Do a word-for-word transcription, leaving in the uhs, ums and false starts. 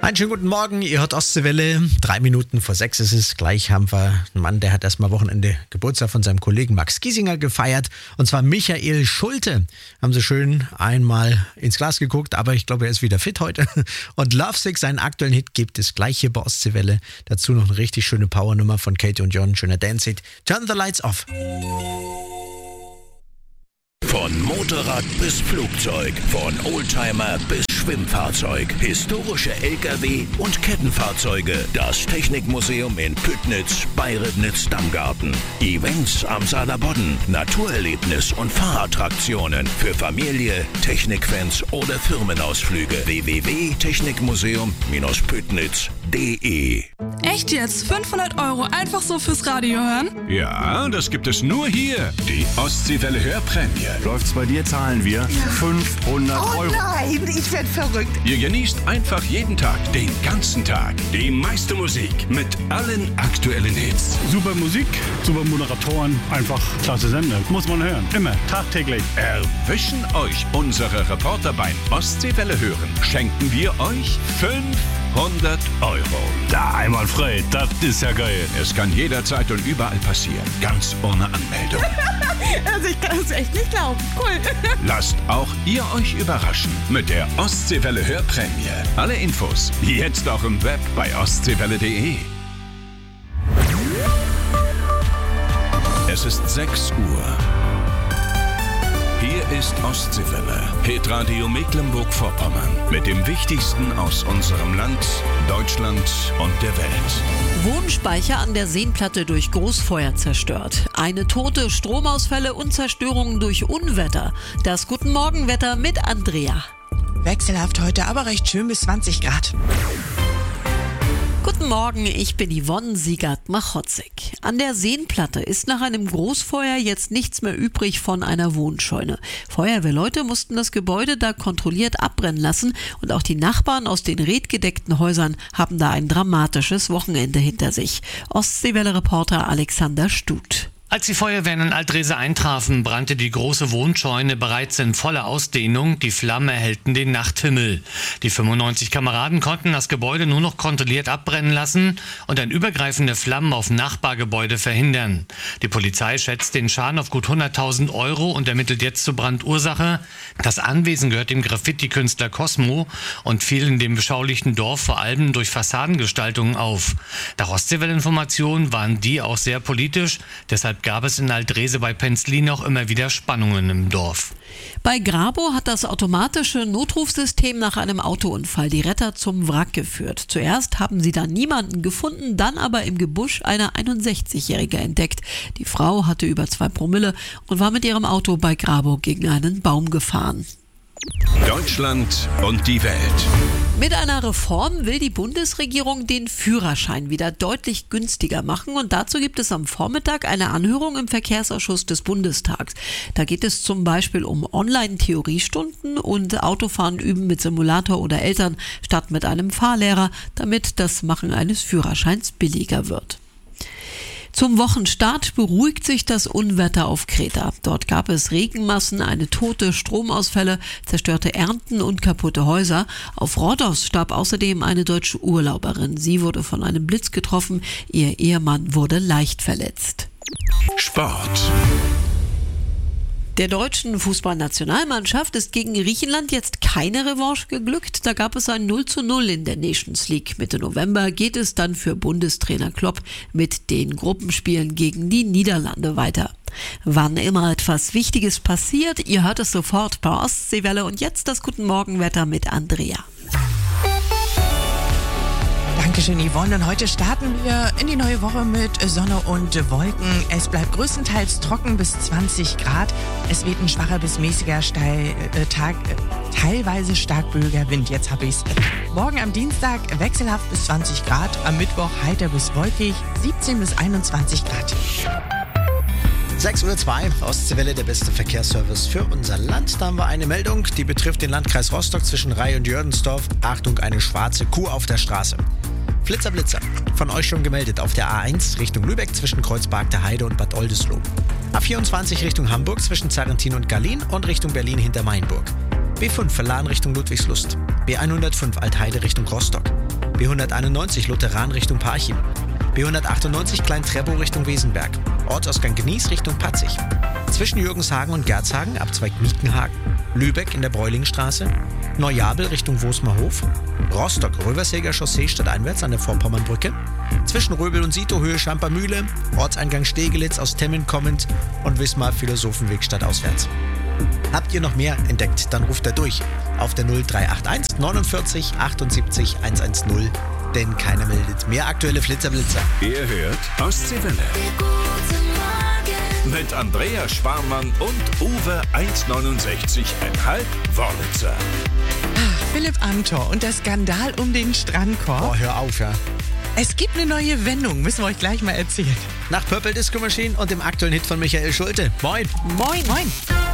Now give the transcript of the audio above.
Einen schönen guten Morgen, ihr hört Ostseewelle. Drei Minuten vor sechs ist es. Gleich haben wir einen Mann, der hat erstmal Wochenende Geburtstag von seinem Kollegen Max Giesinger gefeiert. Und zwar Michael Schulte. Haben sie schön einmal ins Glas geguckt, aber ich glaube, er ist wieder fit heute. Und Lovesick, seinen aktuellen Hit, gibt es gleich hier bei Ostseewelle. Dazu noch eine richtig schöne Powernummer von Katie und John. Schöner Dance-Hit. Turn the Lights Off. Von Motorrad bis Flugzeug, von Oldtimer bis Schwimmfahrzeug, historische L K W und Kettenfahrzeuge. Das Technikmuseum in Püttnitz bei Ribnitz-Damgarten. Events am Saarlandbodden, Naturerlebnis und Fahrattraktionen für Familie, Technikfans oder Firmenausflüge. w w w punkt technikmuseum Bindestrich püttnitz punkt d e. Echt jetzt? fünfhundert Euro einfach so fürs Radio hören? Ja, das gibt es nur hier. Die Ostseewelle Hörprämie. Läuft's bei dir, zahlen wir ja. fünfhundert Euro. Oh nein, ich werd verrückt. Ihr genießt einfach jeden Tag, den ganzen Tag, die meiste Musik mit allen aktuellen Hits. Super Musik, super Moderatoren, einfach klasse Sender. Muss man hören, immer, tagtäglich. Erwischen euch unsere Reporter beim Ostseewelle hören. Schenken wir euch fünfhundert Euro. Da einwandfrei, das ist ja geil. Es kann jederzeit und überall passieren, ganz ohne Anmeldung. Also ich kann es echt nicht glauben. Cool. Lasst auch ihr euch überraschen mit der Ostseewelle Hörprämie. Alle Infos jetzt auch im Web bei ostseewelle punkt d e. Es ist sechs Uhr. Hier ist Ostseewelle, Hitradio Mecklenburg-Vorpommern mit dem Wichtigsten aus unserem Land, Deutschland und der Welt. Wohnspeicher an der Seenplatte durch Großfeuer zerstört. Eine Tote, Stromausfälle und Zerstörungen durch Unwetter. Das Guten Morgenwetter mit Andrea. Wechselhaft heute, aber recht schön bis zwanzig Grad. Guten Morgen, ich bin Yvonne Siegert-Machotzig. An der Seenplatte ist nach einem Großfeuer jetzt nichts mehr übrig von einer Wohnscheune. Feuerwehrleute mussten das Gebäude da kontrolliert abbrennen lassen und auch die Nachbarn aus den redgedeckten Häusern haben da ein dramatisches Wochenende hinter sich. Ostseewelle-Reporter Alexander Stut. Als die Feuerwehren in Altrese eintrafen, brannte die große Wohnscheune bereits in voller Ausdehnung. Die Flammen erhellten den Nachthimmel. Die fünfundneunzig Kameraden konnten das Gebäude nur noch kontrolliert abbrennen lassen und ein Übergreifen der Flammen auf Nachbargebäude verhindern. Die Polizei schätzt den Schaden auf gut hunderttausend Euro und ermittelt jetzt zur Brandursache. Das Anwesen gehört dem Graffiti-Künstler Cosmo und fiel in dem beschaulichen Dorf vor allem durch Fassadengestaltungen auf. Nach Ostseewelle-Informationen waren die auch sehr politisch, deshalb gab es in Altrese bei Penzlin auch immer wieder Spannungen im Dorf. Bei Grabow hat das automatische Notrufsystem nach einem Autounfall die Retter zum Wrack geführt. Zuerst haben sie da niemanden gefunden, dann aber im Gebüsch eine einundsechzigjährige entdeckt. Die Frau hatte über zwei Promille und war mit ihrem Auto bei Grabow gegen einen Baum gefahren. Deutschland und die Welt. Mit einer Reform will die Bundesregierung den Führerschein wieder deutlich günstiger machen und dazu gibt es am Vormittag eine Anhörung im Verkehrsausschuss des Bundestags. Da geht es zum Beispiel um Online-Theoriestunden und Autofahren üben mit Simulator oder Eltern statt mit einem Fahrlehrer, damit das Machen eines Führerscheins billiger wird. Zum Wochenstart beruhigt sich das Unwetter auf Kreta. Dort gab es Regenmassen, eine Tote, Stromausfälle, zerstörte Ernten und kaputte Häuser. Auf Rhodos starb außerdem eine deutsche Urlauberin. Sie wurde von einem Blitz getroffen. Ihr Ehemann wurde leicht verletzt. Sport. Der deutschen Fußballnationalmannschaft ist gegen Griechenland jetzt keine Revanche geglückt. Da gab es ein null zu null in der Nations League. Mitte November geht es dann für Bundestrainer Klopp mit den Gruppenspielen gegen die Niederlande weiter. Wann immer etwas Wichtiges passiert, ihr hört es sofort bei Ostseewelle und jetzt das Guten Morgenwetter mit Andrea. Dankeschön, Yvonne. Und heute starten wir in die neue Woche mit Sonne und Wolken. Es bleibt größtenteils trocken bis zwanzig Grad. Es weht ein schwacher bis mäßiger steil, äh, Tag, äh, teilweise stark böiger Wind. Jetzt habe ich's. Morgen am Dienstag wechselhaft bis zwanzig Grad. Am Mittwoch heiter bis wolkig, siebzehn bis einundzwanzig Grad. sechs Uhr zwei, Ostseewelle, der beste Verkehrsservice für unser Land. Da haben wir eine Meldung, die betrifft den Landkreis Rostock zwischen Rai und Jördensdorf. Achtung, eine schwarze Kuh auf der Straße. Flitzer, Blitzer. Von euch schon gemeldet auf der A eins Richtung Lübeck zwischen Kreuzberg der Heide und Bad Oldesloe. A vierundzwanzig Richtung Hamburg zwischen Zarrentin und Gallien und Richtung Berlin hinter Mainburg. B fünf Verladen Richtung Ludwigslust. B hundertfünf Altheide Richtung Rostock. B hunderteinundneunzig Lutheran Richtung Parchim. B hundertachtundneunzig Klein-Treppow Richtung Wesenberg. Ortsausgang Genies Richtung Patzig. Zwischen Jürgenshagen und Gerzhagen Abzweig Miekenhagen. Lübeck in der Bräulingstraße. Neujabel Richtung Wosmerhof. Rostock-Röversäger Chaussee stadteinwärts an der Vorpommernbrücke. Zwischen Röbel und Sito Höhe Schampermühle. Ortseingang Stegelitz aus Temmen kommend und Wismar Philosophenweg stadtauswärts. Habt ihr noch mehr entdeckt, dann ruft er durch auf der null drei acht eins neunundvierzig achtundsiebzig hundertzehn, denn keiner meldet. Mehr aktuelle Flitzer-Blitzer. Ihr hört Ostseewelle. Mit Andrea Schwarmann und Uwe eins neunundsechzig Komma fünf Wörlitzer. Philipp Amthor und der Skandal um den Strandkorb. Oh, hör auf, ja. Es gibt eine neue Wendung, müssen wir euch gleich mal erzählen. Nach Purple Disco Machine und dem aktuellen Hit von Michael Schulte. Moin. Moin. Moin.